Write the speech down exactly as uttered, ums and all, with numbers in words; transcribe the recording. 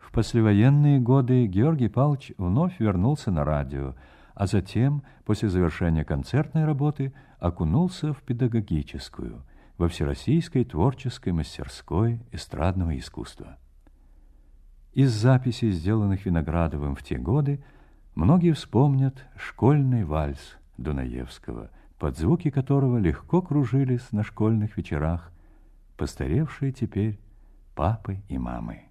В послевоенные годы Георгий Павлович вновь вернулся на радио, а затем, после завершения концертной работы, окунулся в педагогическую, во Всероссийской творческой мастерской эстрадного искусства. Из записей, сделанных Виноградовым в те годы, многие вспомнят школьный вальс Дунаевского, под звуки которого легко кружились на школьных вечерах постаревшие теперь папы и мамы.